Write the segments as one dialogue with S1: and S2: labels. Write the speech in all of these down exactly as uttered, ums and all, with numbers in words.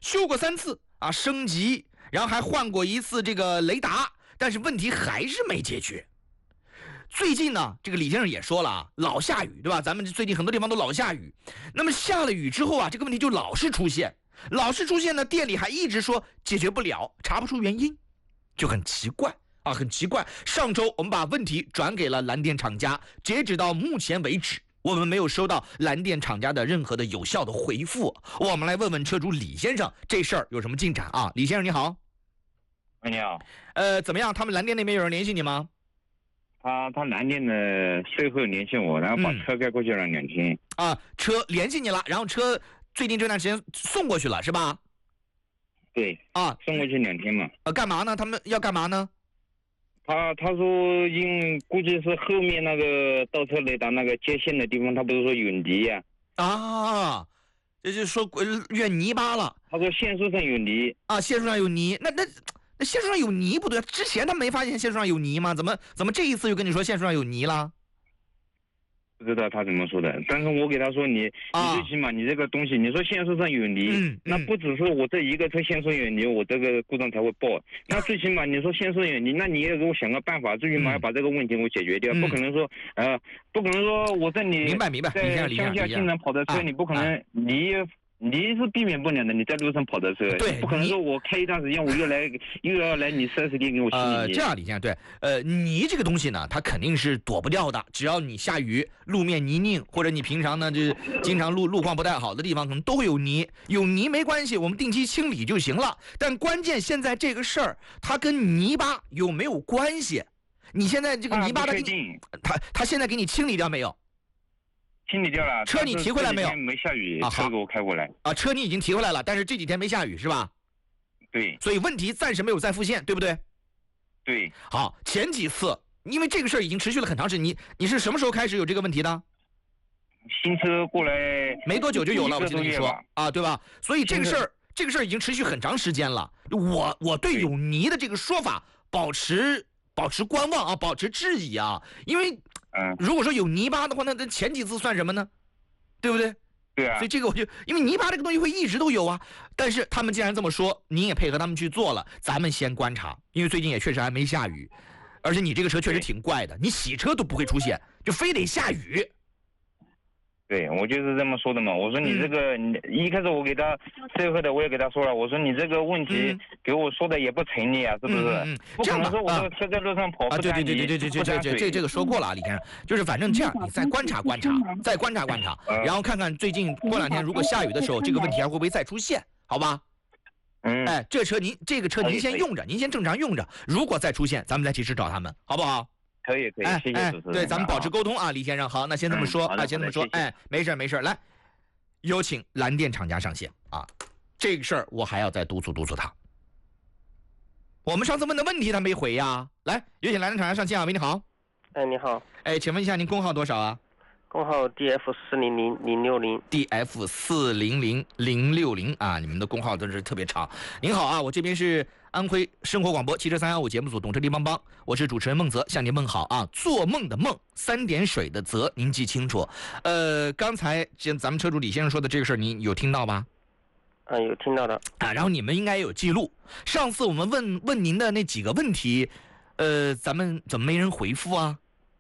S1: 修过三次啊，升级，然后还换过一次这个雷达，但是问题还是没解决。最近呢，这个李先生也说了啊，老下雨，对吧？咱们最近很多地方都老下雨，那么下了雨之后啊，这个问题就老是出现，老是出现呢，店里还一直说解决不了，查不出原因，就很奇怪啊，很奇怪。上周我们把问题转给了蓝电厂家，截止到目前为止，我们没有收到蓝电厂家的任何的有效的回复。我们来问问车主李先生，这事儿有什么进展啊？李先生你好。
S2: 你好。
S1: 呃，怎么样？他们蓝电那边有人联系你吗？
S2: 他他蓝电的售后联系我，然后把车开过去了两天、
S1: 嗯、啊，车联系你了，然后车最近这段时间送过去了是吧？
S2: 对
S1: 啊，
S2: 送过去两天嘛。
S1: 呃，干嘛呢？他们要干嘛呢？
S2: 他他说因估计是后面那个倒车雷达那个接线的地方，他不是说有泥呀、
S1: 啊？啊，这就是说越泥巴了。
S2: 他说线束上有泥
S1: 啊，线束上有泥，那那。那线束上有泥不对，之前他没发现线束上有泥吗？怎么怎么这一次又跟你说线束上有泥了？
S2: 不知道他怎么说的，但是我给他说你、啊、你最起码你这个东西，你说线束上有泥、
S1: 嗯嗯，
S2: 那不只是我这一个车线束有泥，我这个故障才会报。那最起码你说线束有泥，那你也给我想个办法，最起码要把这个问题给我解决掉，嗯、不可能说呃，不可能说我在你
S1: 明白明白，
S2: 在乡下经常跑的车，啊、你不可能、啊、你。你是避免不了的，你在路上跑的车，
S1: 对，
S2: 不可能说我开一段时间我又来又要来你 四 S 店给我清理。
S1: 呃，这样李先生，对，呃，泥这个东西呢，它肯定是躲不掉的，只要你下雨，路面泥泞，或者你平常呢就经常路路况不太好的地方，可能都会有泥，有泥没关系，我们定期清理就行了。但关键现在这个事儿，它跟泥巴有没有关系？你现在这个泥巴的，他他现在给你清理掉没有？
S2: 清理掉了，
S1: 车你提回来没有？
S2: 没下雨，车给我开过来
S1: 啊。车你已经提回来了，但是这几天没下雨是吧？
S2: 对，
S1: 所以问题暂时没有再复现，对不对？
S2: 对。
S1: 好，前几次因为这个事儿已经持续了很长时间，你你是什么时候开始有这个问题的？
S2: 新车过来
S1: 没多久就有了，我记得你说啊，对吧？所以这个事儿这个事儿已经持续很长时间了。我我对有泥的这个说法保持保持观望啊，保持质疑啊，因为。
S2: 嗯，
S1: 如果说有泥巴的话，那那前几次算什么呢？对不对？
S2: 对啊。
S1: 所以这个我就因为泥巴这个东西会一直都有啊，但是他们既然这么说，你也配合他们去做了，咱们先观察，因为最近也确实还没下雨，而且你这个车确实挺怪的，你洗车都不会出现，就非得下雨。
S2: 对，我就是这么说的嘛。我说你这个，嗯、你一开始我给他最后的我也给他说了，我说你这个问题给我说的也不成立啊，是不是？
S1: 嗯嗯嗯、
S2: 不可能说我这个车在路上跑
S1: 啊，对对对对对对对对对，这这个说过了啊，李先生，就是反正这样，你再观察观察，再观察观察，然后看看最近过两天如果下雨的时候，这个问题还会不会再出现？好吧？
S2: 嗯，
S1: 哎，这车您这个车您先用着，您先正常用着，如果再出现，咱们再及时找他们，好不好？
S2: 可以可以，谢谢主持人。
S1: 对，咱们保持沟通啊，李先生。好，那先这么说啊，先这么说。哎，没事没事，来，有请蓝电厂家上线啊。这个事儿我还要再督促督促他。我们上次问的问题他没回呀。来，有请蓝电厂家上线啊，喂，你好。
S3: 哎，你好。
S1: 哎，请问一下您工号多少啊？
S3: 工号 D F 四零零零六零
S1: D F 四零零零六零啊，你们的工号都是特别长。您好啊，我这边是安徽生活广播汽车三一五节目组懂车力帮帮，我是主持人孟泽，向您问好啊。做梦的梦，三点水的泽，您记清楚。呃，刚才咱们车主李先生说的这个事儿，您有听到吧？
S3: 嗯，有听到的
S1: 啊。然后你们应该也有记录，上次我们问问您的那几个问题，呃，咱们怎么没人回复啊？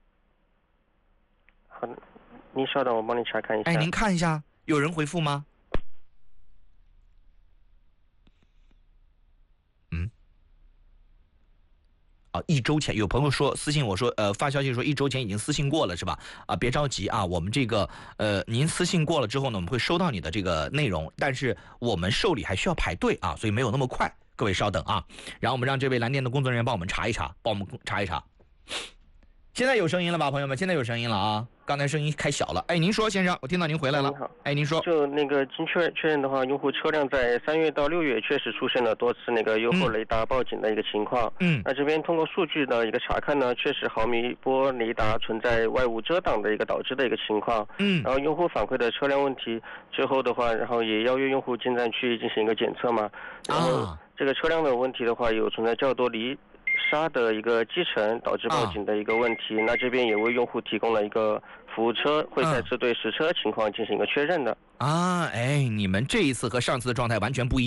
S3: 好的。您稍等，我帮你查看一下。
S1: 哎，您看一下，有人回复吗？嗯。啊，一周前有朋友说私信我说，呃，发消息说一周前已经私信过了是吧？啊，别着急啊，我们这个呃，您私信过了之后呢，我们会收到你的这个内容，但是我们受理还需要排队啊，所以没有那么快，各位稍等啊。然后我们让这位蓝电的工作人员帮我们查一查，帮我们查一查。现在有声音了吧，朋友们？现在有声音了啊！刚才声音开小了。哎，您说，先生，我听到您回来了。
S3: 您好。
S1: 哎，您说。
S3: 就那个经确确认的话，用户车辆在三月到六月确实出现了多次那个优后雷达报警的一个情况。
S1: 嗯。
S3: 那这边通过数据的一个查看呢，确实毫米波雷达存在外物遮挡的一个导致的一个情况。
S1: 嗯。
S3: 然后用户反馈的车辆问题之后的话，然后也邀约用户进站去进行一个检测嘛。然后这个车辆的问题的话，有存在较多离沙的一个积尘导致报警的一个问题，啊、那这边也为用户提供了一个服务车，会再次对实车情况进行一个确认的。
S1: 啊，哎，你们这一次和上次的状态完全不一样。